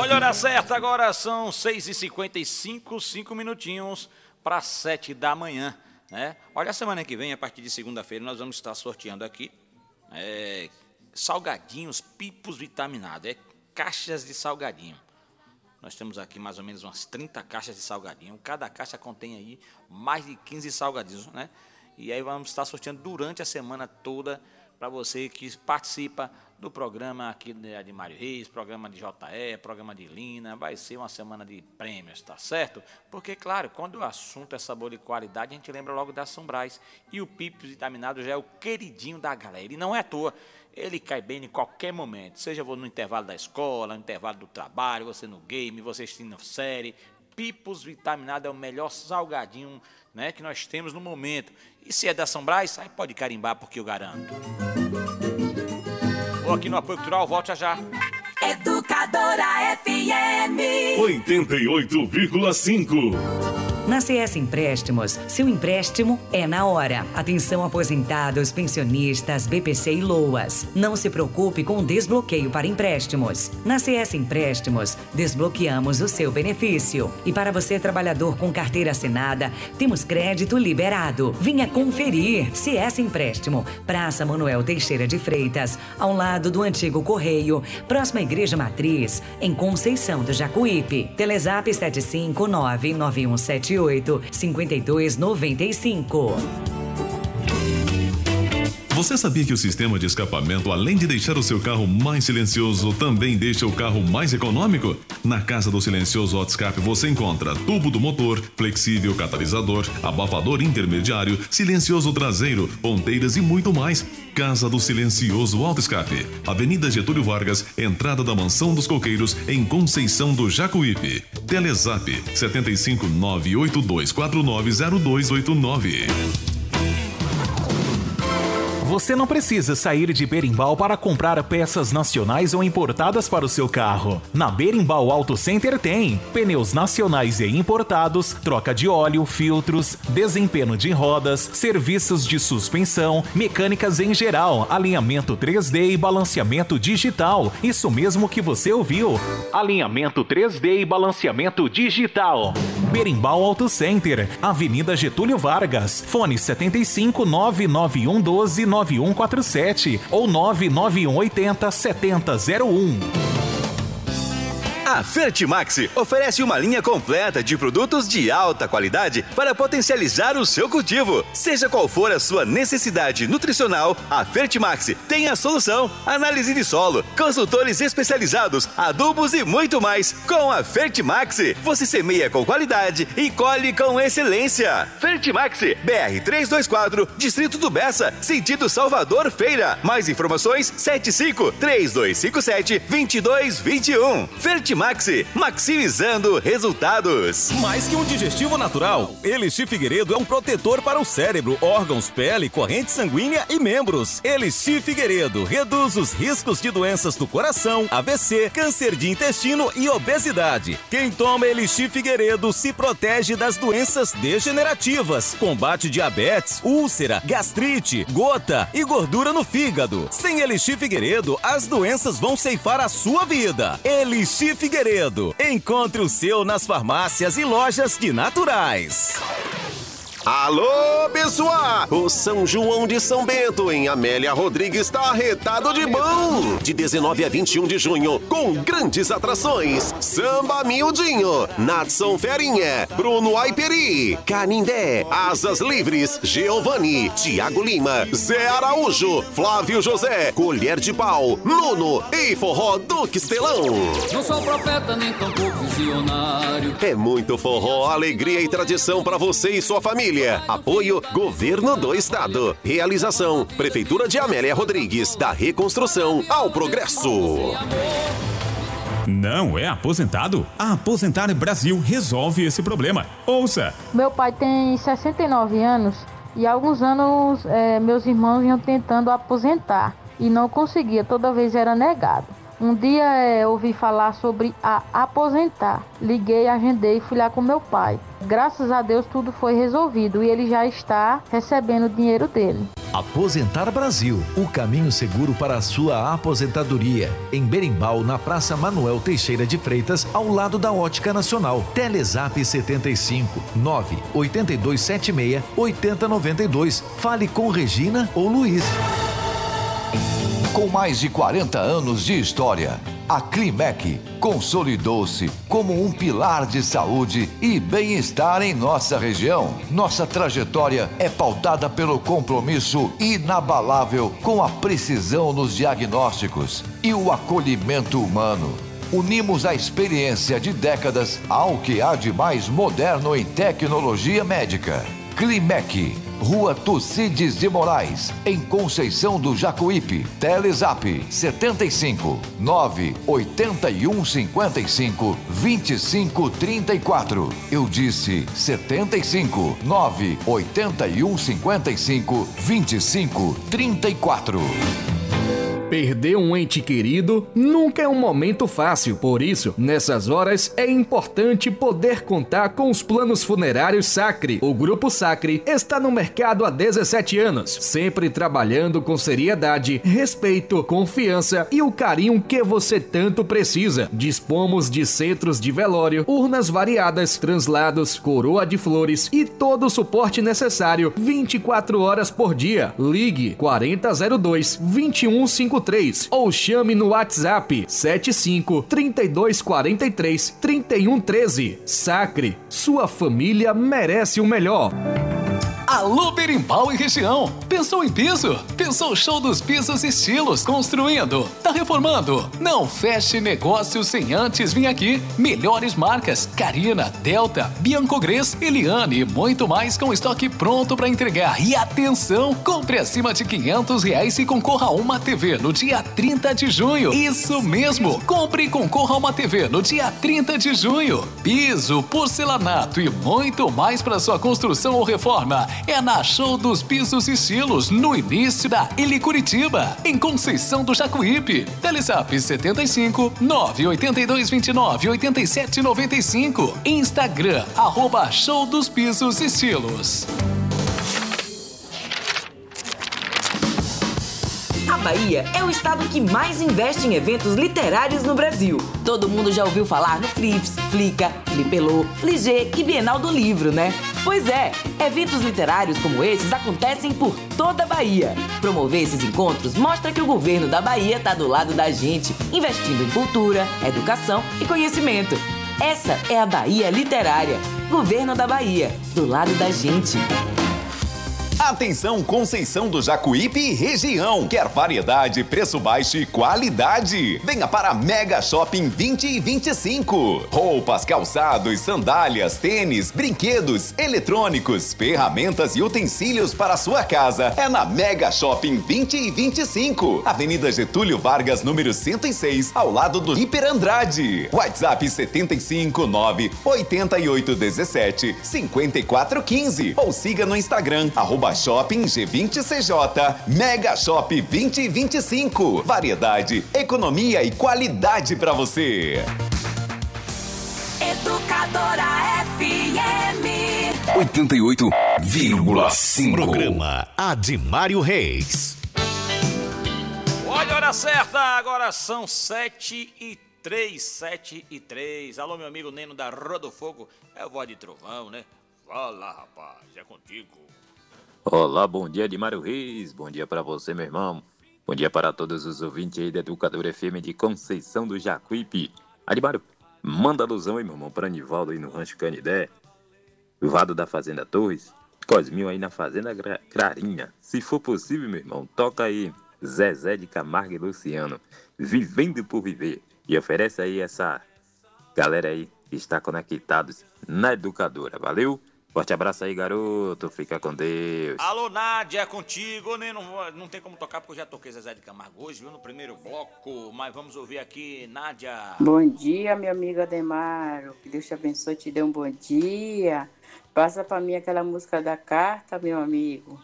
Olha a hora certa, agora são 6h55, 5 minutinhos para 7 da manhã, né? Olha, a semana que vem, a partir de segunda-feira, nós vamos estar sorteando aqui salgadinhos, pipos vitaminados, caixas de salgadinho. Nós temos aqui mais ou menos umas 30 caixas de salgadinho, cada caixa contém aí mais de 15 salgadinhos, né? E aí vamos estar sorteando durante a semana toda para você que participa do programa aqui de Mário Reis, programa de JE, programa de Lina. Vai ser uma semana de prêmios, tá certo? Porque, claro, quando o assunto é sabor e qualidade, a gente lembra logo da São Brás. E o Pipos Vitaminado já é o queridinho da galera. E não é à toa, ele cai bem em qualquer momento. Seja no intervalo da escola, no intervalo do trabalho, você no game, você assistindo série. Pipos Vitaminado é o melhor salgadinho, né, que nós temos no momento. E se é da São Brás, aí pode carimbar, porque eu garanto. Vou aqui no Apoio Cultural, volte já. Educadora FM 88,5. Na CS Empréstimos, seu empréstimo é na hora. Atenção aposentados, pensionistas, BPC e LOAS. Não se preocupe com o desbloqueio para empréstimos. Na CS Empréstimos, desbloqueamos o seu benefício. E para você, trabalhador com carteira assinada, temos crédito liberado. Venha conferir. CS Empréstimo, Praça Manuel Teixeira de Freitas, ao lado do antigo Correio, próxima à Igreja Matriz, em Conceição do Jacuípe. Telezap 7599178 5295. Você sabia que o sistema de escapamento, além de deixar o seu carro mais silencioso, também deixa o carro mais econômico? Na Casa do Silencioso Auto Escape você encontra tubo do motor, flexível catalisador, abafador intermediário, silencioso traseiro, ponteiras e muito mais. Casa do Silencioso Auto Escape, Avenida Getúlio Vargas, entrada da Mansão dos Coqueiros, em Conceição do Jacuípe. Telezap 75982490289. Você não precisa sair de Berimbau para comprar peças nacionais ou importadas para o seu carro. Na Berimbau Auto Center tem pneus nacionais e importados, troca de óleo, filtros, desempenho de rodas, serviços de suspensão, mecânicas em geral, alinhamento 3D e balanceamento digital. Isso mesmo que você ouviu. Alinhamento 3D e balanceamento digital. Berimbau Auto Center, Avenida Getúlio Vargas, fone 75 99112 9147 ou 99180 7001. A Fertimax oferece uma linha completa de produtos de alta qualidade para potencializar o seu cultivo. Seja qual for a sua necessidade nutricional, a Fertimax tem a solução. Análise de solo, consultores especializados, adubos e muito mais. Com a Fertimax, você semeia com qualidade e colhe com excelência. Fertimax, BR 324, Distrito do Bessa, sentido Salvador Feira. Mais informações, 75-3257-2221. Fertimax, maximizando resultados. Mais que um digestivo natural, Elixir Figueiredo é um protetor para o cérebro, órgãos, pele, corrente sanguínea e membros. Elixir Figueiredo reduz os riscos de doenças do coração, AVC, câncer de intestino e obesidade. Quem toma Elixir Figueiredo se protege das doenças degenerativas, combate diabetes, úlcera, gastrite, gota e gordura no fígado. Sem Elixir Figueiredo, as doenças vão ceifar a sua vida. Elixir Figueiredo. Encontre o seu nas farmácias e lojas de naturais. Alô, pessoal! O São João de São Bento, em Amélia Rodrigues, está arretado de bom! De 19 a 21 de junho, com grandes atrações: Samba Miudinho, Natson Ferinha, Bruno Aiperi, Canindé, Asas Livres, Giovanni, Tiago Lima, Zé Araújo, Flávio José, Colher de Pau, Nuno e Forró do Quistelão. Não sou profeta nem tampouco visionário. É muito forró, alegria e tradição para você e sua família. Apoio Governo do Estado. Realização Prefeitura de Amélia Rodrigues. Da reconstrução ao progresso. Não é aposentado? A Aposentar Brasil resolve esse problema. Ouça! Meu pai tem 69 anos e há alguns anos meus irmãos iam tentando aposentar e não conseguia, toda vez era negado. Um dia ouvi falar sobre a aposentar. Liguei, agendei e fui lá com meu pai. Graças a Deus tudo foi resolvido e ele já está recebendo o dinheiro dele. Aposentar Brasil, o caminho seguro para a sua aposentadoria. Em Berimbau, na Praça Manuel Teixeira de Freitas, ao lado da Ótica Nacional. Telezap 75 98276 8092. Fale com Regina ou Luiz. Com mais de 40 anos de história, a Climec consolidou-se como um pilar de saúde e bem-estar em nossa região. Nossa trajetória é pautada pelo compromisso inabalável com a precisão nos diagnósticos e o acolhimento humano. Unimos a experiência de décadas ao que há de mais moderno em tecnologia médica. Climec, Rua Tucídides de Moraes, em Conceição do Jacuípe. Telezap 75 981 55 25 34. Eu disse 75 981 55 25 34. Perder um ente querido nunca é um momento fácil, por isso, nessas horas é importante poder contar com os planos funerários Sacre. O Grupo Sacre está no mercado há 17 anos, sempre trabalhando com seriedade, respeito, confiança e o carinho que você tanto precisa. Dispomos de centros de velório, urnas variadas, translados, coroa de flores e todo o suporte necessário 24 horas por dia. Ligue 4002 2153 ou chame no WhatsApp 75 32 43 31 13. Sacre, sua família merece o melhor. Alô, Berimbau e região. Pensou em piso? Pensou show dos pisos estilos? Construindo? Tá reformando? Não feche negócio sem antes vir aqui. Melhores marcas: Carina, Delta, Biancogres, Eliane e muito mais com estoque pronto para entregar. E atenção, compre acima de R$500 e concorra a uma TV no dia 30 de junho. Isso mesmo, compre e concorra a uma TV no dia 30 de junho. Piso, porcelanato e muito mais para sua construção ou reforma. É na Show dos Pisos Estilos, no início da Ili Curitiba, em Conceição do Jacuípe. Telezap 75 982 29 87 95. Instagram, @Show dos Pisos Estilos. A Bahia é o estado que mais investe em eventos literários no Brasil. Todo mundo já ouviu falar no Flips, Flica, Flipelô, Fligê e Bienal do Livro, né? Pois é, eventos literários como esses acontecem por toda a Bahia. Promover esses encontros mostra que o governo da Bahia está do lado da gente, investindo em cultura, educação e conhecimento. Essa é a Bahia Literária. Governo da Bahia, do lado da gente. Atenção, Conceição do Jacuípe e região. Quer variedade, preço baixo e qualidade? Venha para Mega Shopping 20 e 25. Roupas, calçados, sandálias, tênis, brinquedos, eletrônicos, ferramentas e utensílios para a sua casa. É na Mega Shopping 20 e 25. Avenida Getúlio Vargas, número 106, ao lado do Hiper Andrade. WhatsApp 75 9 88 17 54 15. Ou siga no Instagram, @Shopping G20CJ. Mega Shop 2025. Variedade, economia e qualidade para você. Educadora FM 88,5. Programa Adimário Reis. Olha a hora certa, agora são 7h03, 7h03. Alô, meu amigo Neno da Rodofogo. É a voz de trovão, né? Fala, rapaz, é contigo. Olá, bom dia, Adimário Reis. Bom dia para você, meu irmão. Bom dia para todos os ouvintes aí da Educadora FM de Conceição do Jacuípe. Adimário, manda alusão aí, meu irmão, para Nivaldo aí no Rancho Canidé, Vado da Fazenda Torres, Cosminho aí na Fazenda Clarinha. Se for possível, meu irmão, toca aí Zezé de Camargo e Luciano, Vivendo por Viver. E oferece aí essa galera aí que está conectados na Educadora. Valeu? Forte abraço aí, garoto. Fica com Deus. Alô, Nádia, é contigo. Não tem como tocar porque eu já toquei Zezé de Camargo hoje, viu? No primeiro bloco. Mas vamos ouvir aqui, Nádia. Bom dia, meu amigo Ademaro. Que Deus te abençoe, te dê um bom dia. Passa pra mim aquela música da carta, meu amigo.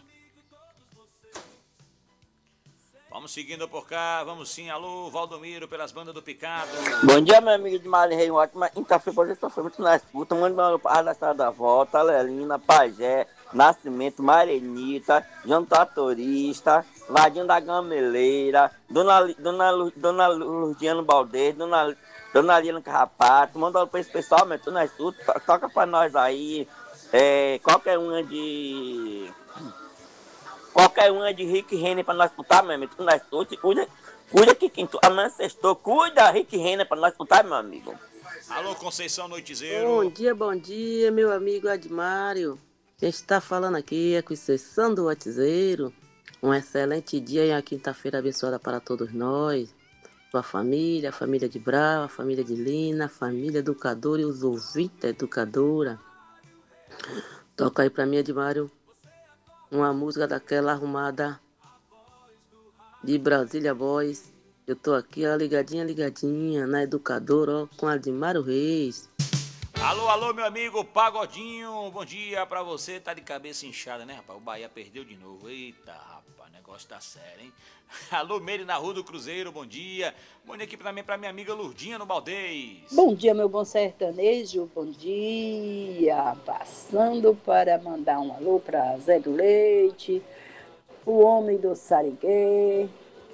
Vamos seguindo por cá, vamos sim. Alô, Valdomiro, pelas bandas do Picado. Bom dia, meu amigo de Mário Rei, ótima quinta-feira, hoje eu estou muito na escuta, manda meu pai na estrada da volta, Lelina, Pajé, Nascimento, Marenita, João Tratorista, Vadinho da Gameleira, Dona Lurdiano Baldeiro, Dona Liana Carrapato. Manda pra esse pessoal, meu, tu não escuta, toca pra nós aí. Qualquer uma de Rick Renner pra nós escutar, meu amigo. Tu não escuta, cuida que quem tu amanhã sextou, cuida Rick Renner pra nós escutar, meu amigo. Alô, Conceição Noitizeiro. Bom dia, meu amigo Admário. Quem está falando aqui é Conceição do Noitizeiro. Um excelente dia e uma quinta-feira abençoada para todos nós. Sua família, a família de Brava, a família de Lina, a família educadora e os ouvintes da educadora. Toca aí pra mim, Admário, uma música daquela arrumada de Brasília Boys. Eu tô aqui, ó, ligadinha, na educadora, ó, com Admário Reis. Alô, meu amigo Pagodinho, bom dia pra você. Tá de cabeça inchada, né, rapaz? O Bahia perdeu de novo. Eita, rapaz, o negócio tá sério, hein? Alô, Meire na Rua do Cruzeiro, bom dia. Bom dia aqui também pra minha amiga Lurdinha no Baldez. Bom dia, meu bom sertanejo, bom dia. Passando para mandar um alô pra Zé do Leite, o homem do Sariguê,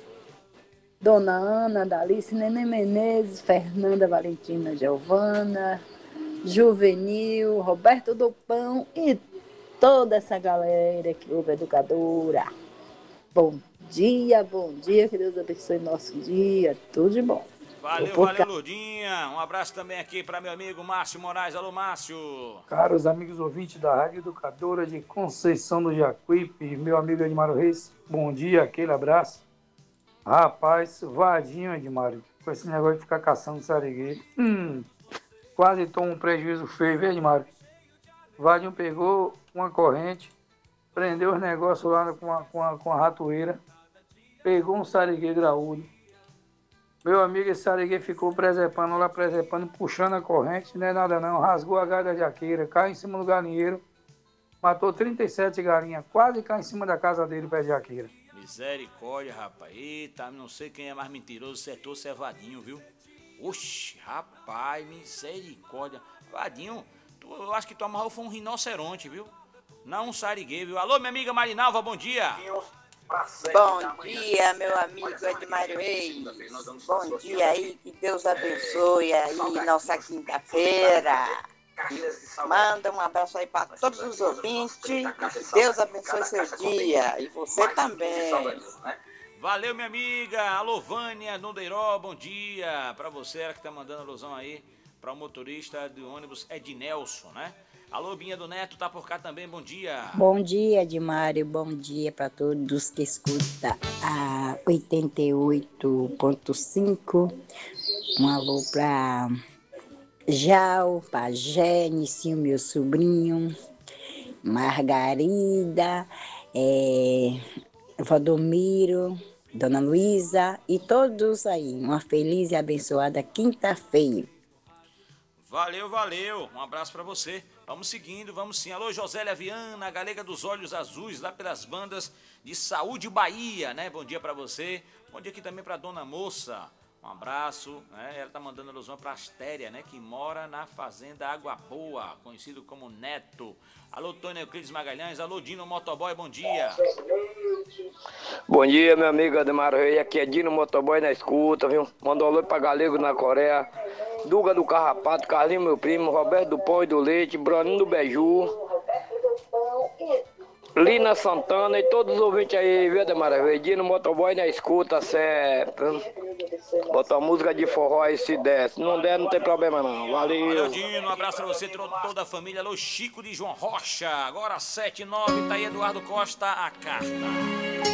Dona Ana, Dalice, Nenê Menezes, Fernanda Valentina Giovana, Juvenil, Roberto do Pão e toda essa galera que ouve a educadora. Bom dia, que Deus abençoe nosso dia, tudo de bom. Valeu, Lurdinha. Um abraço também aqui para meu amigo Márcio Moraes. Alô, Márcio. Caros amigos ouvintes da Rádio Educadora de Conceição do Jacuípe, meu amigo Admário Reis, bom dia, aquele abraço. Rapaz, vadinho, Admário, com esse negócio de ficar caçando sarigueiro. Quase toma um prejuízo feio, viu, Admário? Vadinho pegou uma corrente, prendeu os negócios lá com a ratoeira, pegou um sarigueiro graúdo. Meu amigo, esse sarigueiro ficou presepando, puxando a corrente, não é nada não, rasgou a galha da jaqueira, caiu em cima do galinheiro, matou 37 galinhas, quase caiu em cima da casa dele, pé de jaqueira. Misericórdia, rapaz. Eita, não sei quem é mais mentiroso, se é tu ou se é Vadinho, viu? Oxi, rapaz, misericórdia. Vadinho, eu acho que tu amarrou foi um rinoceronte, viu? Não um sarigueiro, viu? Alô, minha amiga Marinalva, bom dia. Bom dia, meu amigo Admário Reis. Bom dia aí, que Deus abençoe aí nossa quinta-feira. Manda um abraço aí para todos os ouvintes. Que Deus abençoe seu dia. E você também. Valeu, minha amiga. Alô, Vânia Nondeiró, bom dia. Pra você, ela que tá mandando alusão aí para o motorista do ônibus Ednelson, né? Alô, Binha do Neto, tá por cá também, bom dia. Bom dia, Admário, bom dia para todos que escutam a 88.5. Um alô para Jau, para Gênice, meu sobrinho, Margarida, Valdomiro, Dona Luísa e todos aí. Uma feliz e abençoada quinta-feira. Valeu. Um abraço pra você. Vamos seguindo, vamos sim. Alô, Josélia Viana, a Galega dos Olhos Azuis, lá pelas bandas de Saúde Bahia, né? Bom dia pra você. Bom dia aqui também pra Dona Moça. Um abraço, né? Ela tá mandando alusão pra Astéria, né? Que mora na Fazenda Água Boa, conhecido como Neto. Alô, Tônia Euclides Magalhães. Alô, Dino Motoboy, bom dia. Bom dia, meu amigo Admário Reis. Aqui é Dino Motoboy na escuta, viu? Mandou alô pra Galego na Coreia. Duga do Carrapato, Carlinho, meu primo, Roberto do Pão e do Leite, Bruninho do Beiju, Lina Santana e todos os ouvintes aí, viu, Admário Reis? Dino Motoboy na escuta, certo? Bota a música de forró aí se desce. Não der, não tem problema não. Valeu, Dino. Um abraço pra você, toda a família. Alô, Chico de João Rocha. Agora 7h09, tá aí Eduardo Costa, a carta.